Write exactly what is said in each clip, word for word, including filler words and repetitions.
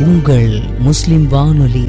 உங்கள் முஸ்லிம் வானொலி.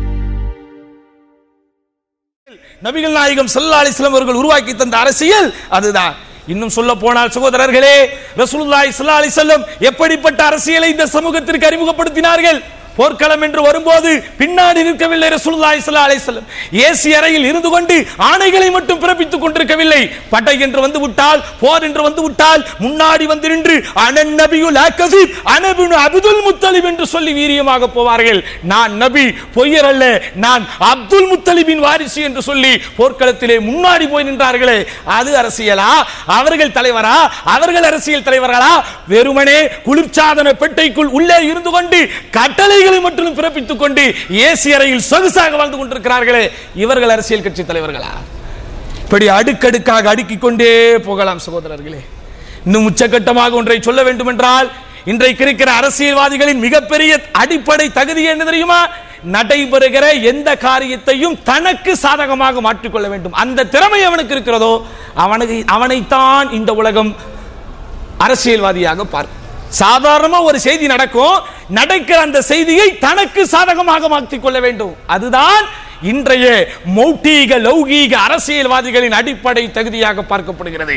நபிகள் நாயகம் ஸல்லல்லாஹு அலைஹி வஸல்லம் அவர்கள் உருவாக்கி தந்த அரசியல் அதுதான். இன்னும் சொல்ல போனால் சகோதரர்களே, ரசூலுல்லாஹி ஸல்லல்லாஹு அலைஹி வஸல்லம் எப்படிப்பட்ட அரசியலை இந்த சமூகத்திற்கு அறிமுகப்படுத்தினார்கள்? போர்க்களம் என்று வரும்போது பின்னாடி நிற்கவில்லை ரசூலுல்லாஹி ஸல்லல்லாஹு அலைஹி வஸல்லம். ஏசி அறையில் இருந்து கொண்டு ஆணைகளை மட்டும் பிறப்பித்துக் கொண்டிருக்கவில்லை. படை என்று வந்து விட்டால், போர் என்று வந்து விட்டால் முன்னாடி வந்து நின்று அனன் நபியுல் அகஸிப் அனபின் அப்துல் முத்தலிப் என்று சொல்லி வீரியமாக போவார்கள். நான் நபி, பொய்யர் அல்ல, நான் அப்துல் முத்தலிபின் வாரிசு என்று சொல்லி போர்க்களத்திலே முன்னாடி போய் நின்றார்களே, அது அரசியலா? அவர்கள் தலைவரா? அவர்கள் அரசியல் தலைவர்களா? வெறுமனே குளிர்சாதன பெட்டைக்குள் உள்ளே இருந்து கொண்டு கட்டளை மட்டும் பிறப்பித்துக் கொண்டு ஏசி அறையில் சொகுசாக வாழ்ந்து கொண்டிருக்கிறார்களே, இவர்கள் அரசியல் கட்சி தலைவர்களா? இப்படி அடுக்கடுக்காக அடுக்கிக் கொண்டே போகலாம் சகோதரர்களே. இன்னும் உச்சகட்டமாக ஒன்றை சொல்ல வேண்டும் என்றால், இன்றைக்கு இருக்கிற அரசியல்வாதிகளின் மிகப்பெரிய அடிப்படை தகுதி என்ன தெரியுமா? நடைபெறுகிற எந்த காரியத்தையும் தனக்கு சாதகமாக மாற்றிக்கொள்ள வேண்டும். அந்த திறமை அவனுக்கு இருக்கிறதோ அவனுக்கு அவனைத்தான் இந்த உலகம் அரசியல்வாதியாக பார்க்கும். சாதாரணமா ஒரு செய்தி நடக்கும், நடக்கிற அந்த செய்தியை தனக்கு சாதகமாக மாற்றிக் கொள்ள வேண்டும். அதுதான் இன்றைய மௌட்டிக லௌகீக அரசியல்வாதிகளின் அடிப்படை தகுதியாக பார்க்கப்படுகிறது.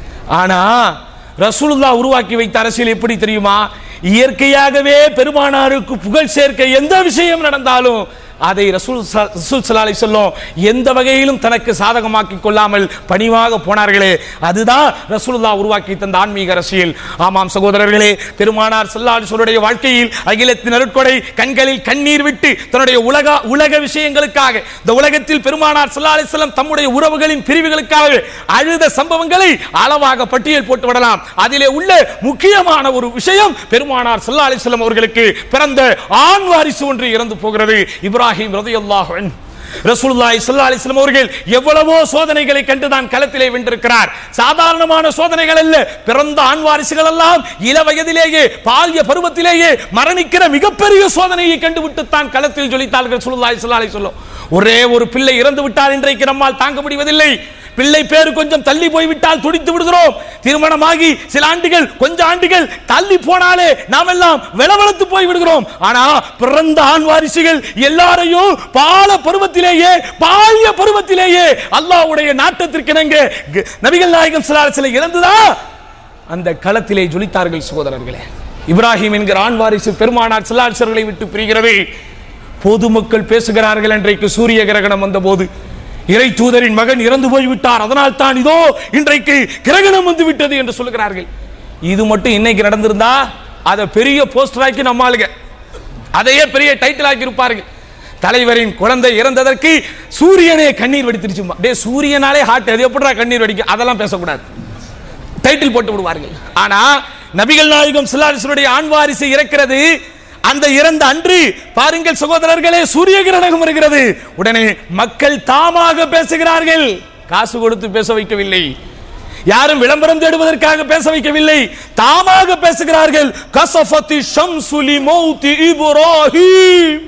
ஆனா ரசூலுல்லாஹ் உருவாக்கி வைத்த அரசியல் எப்படி தெரியுமா? இயற்கையாகவே பெருமானாருக்கு புகழ் சேர்க்க எந்த விஷயம் நடந்தாலும் அதை ரசூல் ஸல்லல்லாஹு அலைஹி வஸல்லம் எந்த வகையிலும் தனக்கு சாதகமாக்கிக் கொள்ளாமல் பணிவாக போனார்களே, அதுதான் ரசூலுல்லாஹ் உருவாக்கி தந்த ஆன்மீக அரசியல். ஆமாம் சகோதரர்களே, பெருமானார் ஸல்லல்லாஹு அலைஹி வஸல்லம் வாழ்க்கையில் அகிலத்தின் அருட்கொடை கண்களில் கண்ணீர் விட்டு தன்னுடைய உலக உலக விஷயங்களுக்காக, இந்த உலகத்தில் பெருமானார் ஸல்லல்லாஹு அலைஹி வஸல்லம் தம்முடைய உறவுகளின் பிரிவுகளுக்காக அழுத சம்பவங்களை அளவாக பட்டியல் போட்டு விடலாம். அதிலே உள்ள முக்கியமான ஒரு விஷயம், பெருமானார் ஸல்லல்லாஹு அலைஹி வஸல்லம் அவர்களுக்கு பிறந்த ஆண் வாரிசு ஒன்று இறந்து போகிறது. இப்ராஹிம் ரலியல்லாஹு அன்ஹு. ரசூலுல்லாஹி ஸல்லல்லாஹு அலைஹி வஸல்லம் அவர்கள் எவ்வளவோ சோதனைகளை கண்டு தான் களத்திலே வென்றிருக்கிறார். சாதாரணமான சோதனைகள் அல்ல. பிறந்த ஆண் வாரிசுகள் எல்லாம் இள வயதிலேயே, பால்ய பருவத்திலேயே மரணிக்கிற மிகப்பெரிய சோதனையை கண்டுவிட்டு தான் களத்தில் ஜொலித்தார்கள் ரசூலுல்லாஹி ஸல்லல்லாஹு அலைஹி வஸல்லம். ஒரே ஒரு பிள்ளை இறந்து விட்டால் இன்றைக்கு நம்மால் தாங்க முடிவதில்லை. பிள்ளை பேரு கொஞ்சம் தள்ளி போய்விட்டால் துடித்து விடுகிறோம். திருமணமாகி சில ஆண்டுகள், கொஞ்ச ஆண்டுகள் தள்ளி போனாலே நாம் எல்லாம் வெளவெளத்து போய் விடுகிறோம். ஆனா பிறந்த ஆண் வாரிசுகள் எல்லாரையும் பால பருவத்திலேயே, பால்ய பருவத்திலேயே அல்லாஹ்வுடைய நாட்டத்திற்கு இணங்க நபிகள் நாயகம் ஸல்லல்லாஹு அலைஹி வஸல்லம் இறந்துதா அந்த களத்திலே ஜொலித்தார்கள் சகோதரர்களே. இப்ராஹிம் என்கிற ஆண் வாரிசு பெருமானார் ஸல்லல்லாஹு அலைஹி வஸல்லம் விட்டு பிரிகிறது. பொதுமக்கள் பேசுகிறார்கள், இன்றைக்கு சூரிய கிரகணம் வந்த போது இறை தூதரின் மகன் இறந்து போய்விட்டார், அதனால் தான் இதோ இன்றைக்கு கிரகணம் வந்து விட்டது என்று சொல்லுகிறார்கள். இது மட்டும் இன்னைக்கு நடந்திருந்தா அதை பெரிய போஸ்டர் ஆக்கி நம்ம ஆளுங்க அதையே பெரிய டைட்டில் ஆக்கி இருப்பார்கள். தலைவரின் குழந்தை இறந்ததற்கு சூரியனே கண்ணீர் வடித்திருச்சு. டே சூரியனாலே ஹார்ட், அது எப்படிடா கண்ணீர் வடிக்கும்? அதெல்லாம் பேசக்கூடாது, டைட்டில் போட்டு விடுவார்கள். ஆனா நபிகள் நாயகம் ஸல்லல்லாஹு அலைஹி வஸல்லம் ஆண் வாரிசு இறக்கிறது. அந்த இறந்த அன்று பாருங்கள் சகோதரர்களே, சூரிய கிரகணம் வருகிறது. உடனே மக்கள் தாமாக பேசுகிறார்கள். காசு கொடுத்து பேச வைக்கவில்லை, யாரும் விளம்பரம் தேடுவதற்காக பேச வைக்கவில்லை, தாமாக பேசுகிறார்கள். கஸஃபத்தி ஷம்ஸு லிமௌதி இப்ராஹிம்,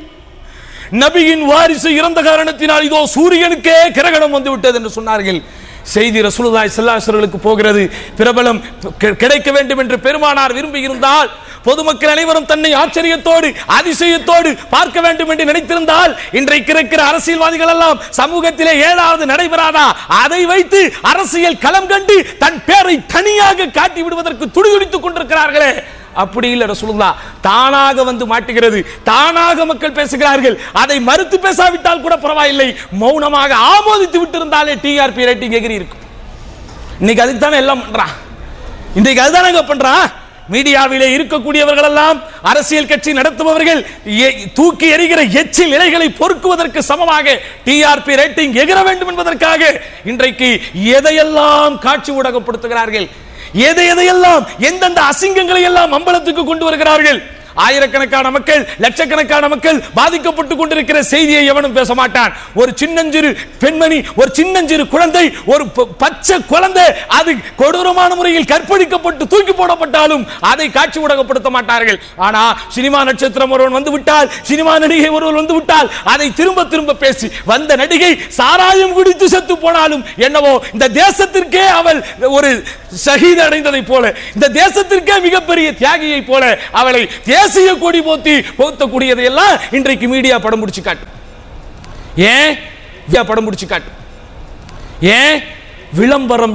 நபியின் வாரிசு இறந்த காரணத்தினால் இதோ சூரியனுக்கே கிரகணம் வந்து விட்டது என்று சொன்னார்கள். செய்தி ரசூலுல்லாஹி ஸல்லல்லாஹு அலைஹி வஸல்லம் போகிறது. பிரபலம் கிடைக்க வேண்டும் என்று பெருமானார் விரும்பி இருந்தால், பொதுமக்கள் அனைவரும் தன்னை ஆச்சரியத்தோடு அதிசயத்தோடு பார்க்க வேண்டும் என்று நினைத்திருந்தால், இன்றைக்கு இருக்கிற அரசியல்வாதிகள் எல்லாம் சமூகத்திலே ஏழாவது நடைபெறாதா அதை வைத்து அரசியல் களம் கண்டு தன் பேரை தனியாக காட்டி விடுவதற்கு துடிதுடித்துக் கொண்டிருக்கிறார்களே, அப்படி இல்ல. ரசூலுல்லாஹ் தானாக வந்து மாட்டுகிறது, தானாக மக்கள் பேசுகிறார்கள். அதை மறுத்து பேசாவிட்டால் கூட பரவாயில்லை, மௌனமாக ஆமோதித்து விட்டு இருந்தாலே டிஆர்பி ரேட்டிங் எகிரி இருக்கும். இன்னைக்கு அதுக்கு தானே எல்லாம் பண்றான், இன்றைக்கு அதுதானே பண்றான். மீடியாவிலே இருக்கக்கூடியவர்கள் எல்லாம் அரசியல் கட்சி நடத்துபவர்கள் தூக்கி எறிகிற எச்சில் இலைகளை பொறுக்குவதற்கு சமமாக டிஆர்பி ரேட்டிங் எகிர வேண்டும் என்பதற்காக இன்றைக்கு எதையெல்லாம் காட்சி ஊடகப்படுத்துகிறார்கள், எதை எதையெல்லாம் எந்தெந்த அசிங்கங்களை எல்லாம் அம்பலத்துக்கு கொண்டு வருகிறார்கள். ஆயிரக்கணக்கான மக்கள், லட்சக்கணக்கான மக்கள் பாதிக்கப்பட்டுக் கொண்டிருக்கிற செய்தியை எவனும் பேச மாட்டான். ஒரு சின்னஞ்சிறு பெண்மணி, ஒரு சின்னஞ்சிறு குழந்தை, ஒரு பச்சை குழந்தை அது கொடூரமான முறையில் கற்பழிக்கப்பட்டு தூக்கி போடப்பட்டாலும் அதை காட்சி ஊடகப்படுத்த மாட்டார்கள். ஆனா சினிமா நட்சத்திரம் ஒருவன் வந்து விட்டால், சினிமா நடிகை ஒருவர் வந்து விட்டால் அதை திரும்ப திரும்ப பேசி, வந்த நடிகை சாராயம் குடித்து செத்து போனாலும் என்னவோ இந்த தேசத்திற்கே அவள் ஒரு ஷஹீத் அடைந்ததை போல, இந்த தேசத்திற்கே மிகப்பெரிய தியாகியை போல அவளை தேசிய கொடி போத்தி போத்தக்கூடியதையெல்லாம் இன்றைக்கு மீடியா படம் பிடிச்சு காட்டு. ஏன் படம் பிடிச்சு காட்டு? ஏன் விளம்பரம்